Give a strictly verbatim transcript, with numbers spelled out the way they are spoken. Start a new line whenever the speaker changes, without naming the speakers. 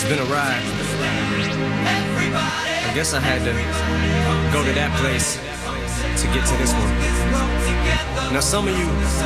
been a ride. I guess I had to go to that place to get to this one. Now some of you